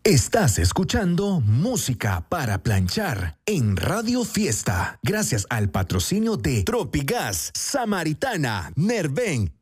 Estás escuchando Música para Planchar en Radio Fiesta, gracias al patrocinio de Tropigas, Samaritana, Nerven